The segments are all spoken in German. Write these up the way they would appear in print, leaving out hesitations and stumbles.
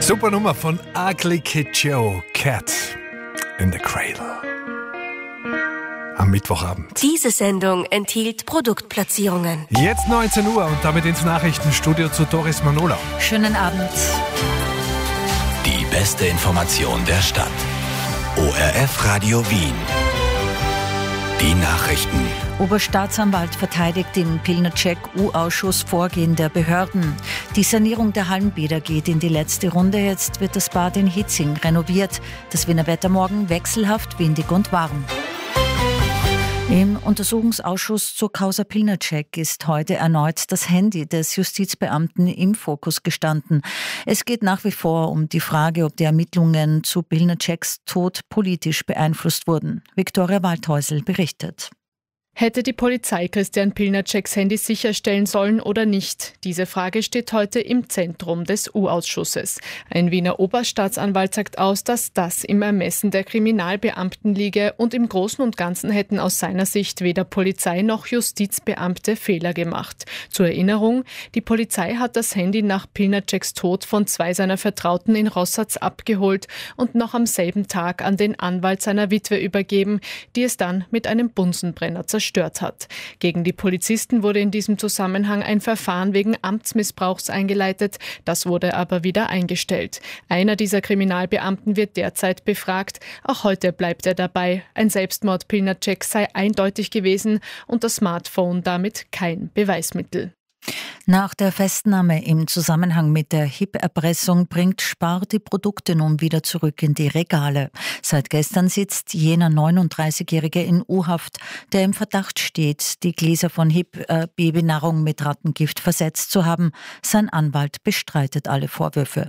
Super Nummer von Ugly Kid Joe, Cat in the Cradle. Am Mittwochabend. Diese Sendung enthielt Produktplatzierungen. Jetzt 19 Uhr und damit ins Nachrichtenstudio zu Doris Manola. Schönen Abend. Die beste Information der Stadt. ORF Radio Wien. Die Nachrichten. Oberstaatsanwalt verteidigt im Pilnacek-U-Ausschuss Vorgehen der Behörden. Die Sanierung der Hallenbäder geht in die letzte Runde. Jetzt wird das Bad in Hitzing renoviert. Das Wiener Wetter morgen wechselhaft, windig und warm. Im Untersuchungsausschuss zur Causa Pilnacek ist heute erneut das Handy des Justizbeamten im Fokus gestanden. Es geht nach wie vor um die Frage, ob die Ermittlungen zu Pilnaceks Tod politisch beeinflusst wurden. Viktoria Waldhäusl berichtet. Hätte die Polizei Christian Pilnaceks Handy sicherstellen sollen oder nicht? Diese Frage steht heute im Zentrum des U-Ausschusses. Ein Wiener Oberstaatsanwalt sagt aus, dass das im Ermessen der Kriminalbeamten liege und im Großen und Ganzen hätten aus seiner Sicht weder Polizei noch Justizbeamte Fehler gemacht. Zur Erinnerung, die Polizei hat das Handy nach Pilnaceks Tod von 2 seiner Vertrauten in Rossatz abgeholt und noch am selben Tag an den Anwalt seiner Witwe übergeben, die es dann mit einem Bunsenbrenner zerstört hat. Gegen die Polizisten wurde in diesem Zusammenhang ein Verfahren wegen Amtsmissbrauchs eingeleitet, das wurde aber wieder eingestellt. Einer dieser Kriminalbeamten wird derzeit befragt, auch heute bleibt er dabei. Ein Selbstmord Pilnaceks sei eindeutig gewesen und das Smartphone damit kein Beweismittel. Nach der Festnahme im Zusammenhang mit der HIP-Erpressung bringt Spar die Produkte nun wieder zurück in die Regale. Seit gestern sitzt jener 39-Jährige in U-Haft, der im Verdacht steht, die Gläser von HIP Babynahrung mit Rattengift versetzt zu haben. Sein Anwalt bestreitet alle Vorwürfe.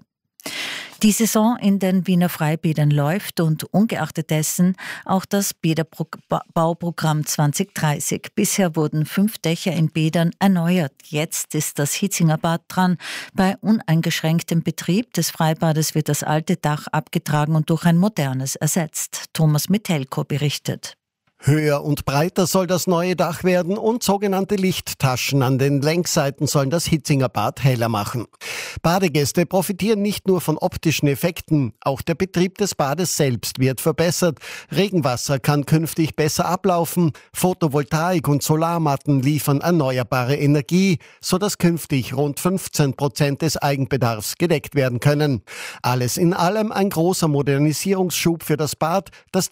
Die Saison in den Wiener Freibädern läuft und ungeachtet dessen auch das Bäderbauprogramm 2030. Bisher wurden 5 Dächer in Bädern erneuert. Jetzt ist das Hitzinger Bad dran. Bei uneingeschränktem Betrieb des Freibades wird das alte Dach abgetragen und durch ein modernes ersetzt. Thomas Metelko berichtet. Höher und breiter soll das neue Dach werden und sogenannte Lichttaschen an den Längsseiten sollen das Hitzinger Bad heller machen. Badegäste profitieren nicht nur von optischen Effekten, auch der Betrieb des Bades selbst wird verbessert. Regenwasser kann künftig besser ablaufen, Photovoltaik und Solarmatten liefern erneuerbare Energie, sodass künftig rund 15% des Eigenbedarfs gedeckt werden können. Alles in allem ein großer Modernisierungsschub für das Bad, das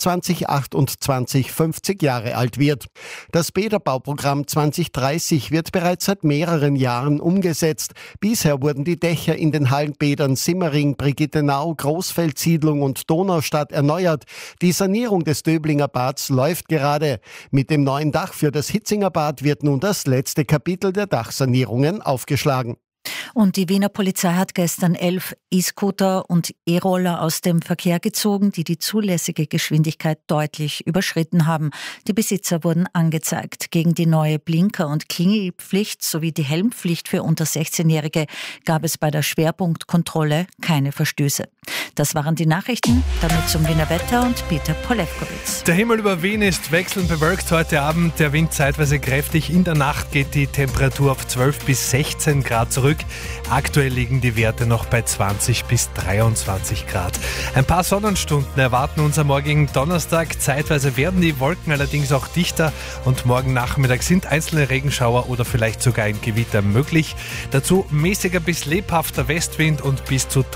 2028 50 Jahre alt wird. Das Bäderbauprogramm 2030 wird bereits seit mehreren Jahren umgesetzt. Bisher wurden die Dächer in den Hallenbädern Simmering, Brigittenau, Großfeldsiedlung und Donaustadt erneuert. Die Sanierung des Döblinger Bads läuft gerade. Mit dem neuen Dach für das Hitzinger Bad wird nun das letzte Kapitel der Dachsanierungen aufgeschlagen. Und die Wiener Polizei hat gestern 11 E-Scooter und E-Roller aus dem Verkehr gezogen, die die zulässige Geschwindigkeit deutlich überschritten haben. Die Besitzer wurden angezeigt. Gegen die neue Blinker- und Klingelpflicht sowie die Helmpflicht für unter 16-Jährige gab es bei der Schwerpunktkontrolle keine Verstöße. Das waren die Nachrichten, damit zum Wiener Wetter und Peter Polewkowitz. Der Himmel über Wien ist wechselnd bewölkt heute Abend, der Wind zeitweise kräftig. In der Nacht geht die Temperatur auf 12 bis 16 Grad zurück. Aktuell liegen die Werte noch bei 20 bis 23 Grad. Ein paar Sonnenstunden erwarten uns am morgigen Donnerstag. Zeitweise werden die Wolken allerdings auch dichter und morgen Nachmittag sind einzelne Regenschauer oder vielleicht sogar ein Gewitter möglich. Dazu mäßiger bis lebhafter Westwind und bis zu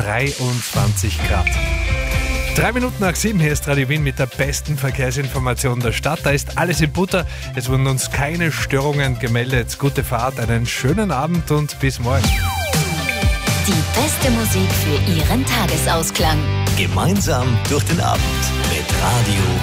23 Grad. 3 Minuten nach 7, hier ist Radio Wien mit der besten Verkehrsinformation der Stadt. Da ist alles in Butter. Es wurden uns keine Störungen gemeldet. Gute Fahrt, einen schönen Abend und bis morgen. Die beste Musik für Ihren Tagesausklang. Gemeinsam durch den Abend mit Radio